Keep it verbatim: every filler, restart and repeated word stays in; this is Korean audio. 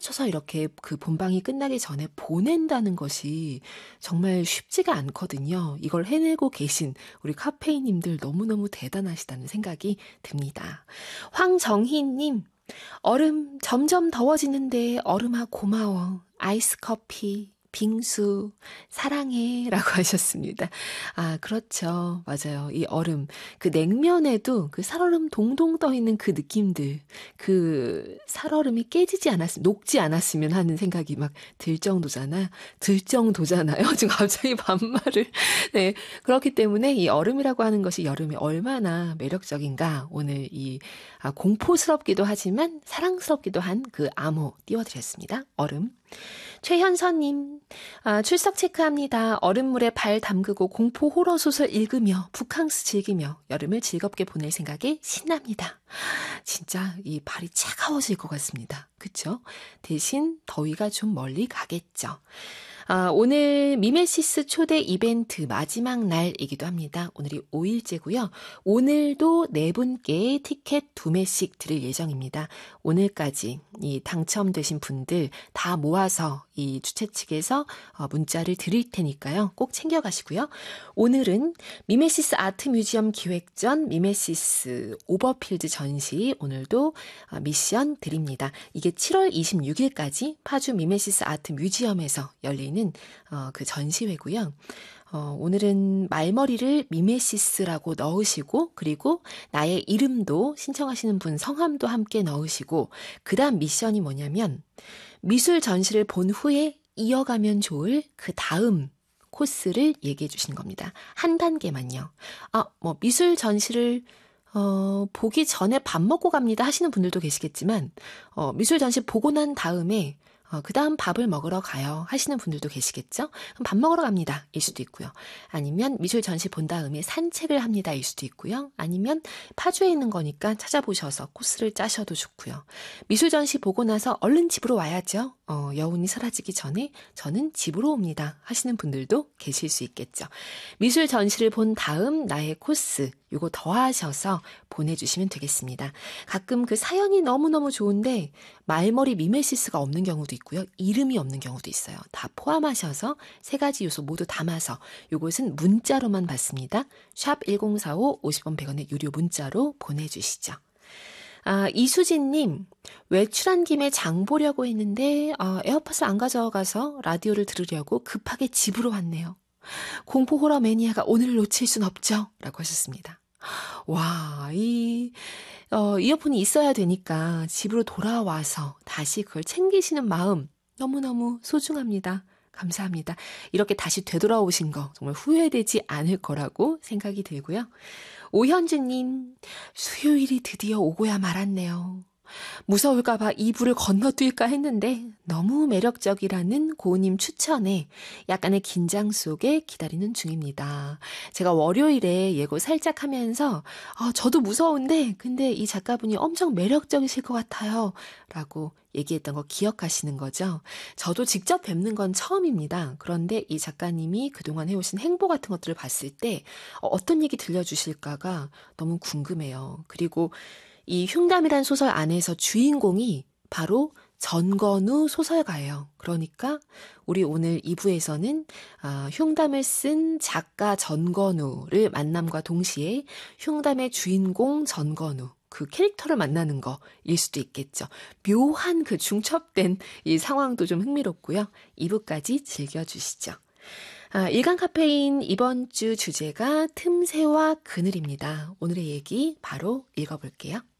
맞춰서 이렇게 그 본방이 끝나기 전에 보낸다는 것이 정말 쉽지가 않거든요. 이걸 해내고 계신 우리 카페인님들 너무너무 대단하시다는 생각이 듭니다. 황정희님, 얼음 점점 더워지는데 얼음아 고마워. 아이스 커피, 빙수, 사랑해 라고 하셨습니다. 아, 그렇죠. 맞아요. 이 얼음, 그 냉면에도 그 살얼음 동동 떠있는 그 느낌들, 그 살얼음이 깨지지 않았으면, 녹지 않았으면 하는 생각이 막 들 정도잖아. 들 정도잖아요. 지금 갑자기 반말을. 네. 그렇기 때문에 이 얼음이라고 하는 것이 여름에 얼마나 매력적인가 오늘 이 아, 공포스럽기도 하지만 사랑스럽기도 한 그 암호 띄워드렸습니다. 얼음. 최현서님, 아, 출석 체크합니다. 얼음물에 발 담그고 공포 호러 소설 읽으며 북캉스 즐기며 여름을 즐겁게 보낼 생각에 신납니다. 진짜 이 발이 차가워질 것 같습니다. 그쵸? 대신 더위가 좀 멀리 가겠죠. 아, 오늘 미메시스 초대 이벤트 마지막 날이기도 합니다. 오늘이 오 일째고요. 오늘도 네 분께 티켓 두 매씩 드릴 예정입니다. 오늘까지 이 당첨되신 분들 다 모아서 이 주최 측에서 문자를 드릴 테니까요. 꼭 챙겨가시고요. 오늘은 미메시스 아트 뮤지엄 기획전 미메시스 오버필드 전시 오늘도 미션 드립니다. 이게 칠월 이십육일까지 파주 미메시스 아트 뮤지엄에서 열리는 어, 그 전시회고요. 어, 오늘은 말머리를 미메시스라고 넣으시고 그리고 나의 이름도 신청하시는 분 성함도 함께 넣으시고 그 다음 미션이 뭐냐면 미술 전시를 본 후에 이어가면 좋을 그 다음 코스를 얘기해 주시는 겁니다. 한 단계만요. 아, 뭐 미술 전시를 어, 보기 전에 밥 먹고 갑니다 하시는 분들도 계시겠지만 어, 미술 전시 보고 난 다음에 어, 그 다음 밥을 먹으러 가요 하시는 분들도 계시겠죠? 그럼 밥 먹으러 갑니다 일 수도 있고요. 아니면 미술 전시 본 다음에 산책을 합니다 일 수도 있고요. 아니면 파주에 있는 거니까 찾아보셔서 코스를 짜셔도 좋고요. 미술 전시 보고 나서 얼른 집으로 와야죠. 어, 여운이 사라지기 전에 저는 집으로 옵니다 하시는 분들도 계실 수 있겠죠. 미술 전시를 본 다음 나의 코스 요거 더하셔서 보내주시면 되겠습니다. 가끔 그 사연이 너무너무 좋은데 말머리 미메시스가 없는 경우도 있고요. 이름이 없는 경우도 있어요. 다 포함하셔서 세 가지 요소 모두 담아서 요것은 문자로만 받습니다. 샵 일공사오 오십 원 백 원의 유료 문자로 보내주시죠. 아, 이수진님, 외출한 김에 장 보려고 했는데 아, 에어팟을 안 가져가서 라디오를 들으려고 급하게 집으로 왔네요. 공포 호러 매니아가 오늘을 놓칠 순 없죠? 라고 하셨습니다. 와, 이, 어, 이어폰이 있어야 되니까 집으로 돌아와서 다시 그걸 챙기시는 마음 너무너무 소중합니다. 감사합니다. 이렇게 다시 되돌아오신 거 정말 후회되지 않을 거라고 생각이 들고요. 오현주님, 수요일이 드디어 오고야 말았네요. 무서울까봐 이불을 건너뛸까 했는데 너무 매력적이라는 고우님 추천에 약간의 긴장 속에 기다리는 중입니다. 제가 월요일에 예고 살짝 하면서 아, 저도 무서운데 근데 이 작가분이 엄청 매력적이실 것 같아요 라고 얘기했던 거 기억하시는 거죠? 저도 직접 뵙는 건 처음입니다. 그런데 이 작가님이 그동안 해오신 행보 같은 것들을 봤을 때 어떤 얘기 들려주실까가 너무 궁금해요. 그리고 이 흉담이란 소설 안에서 주인공이 바로 전건우 소설가예요. 그러니까 우리 오늘 이 부에서는 아, 흉담을 쓴 작가 전건우를 만남과 동시에 흉담의 주인공 전건우 그 캐릭터를 만나는 거일 수도 있겠죠. 묘한 그 중첩된 이 상황도 좀 흥미롭고요. 이 부까지 즐겨주시죠. 아, 일간 카페인 이번 주 주제가 틈새와 그늘입니다. 오늘의 얘기 바로 읽어볼게요.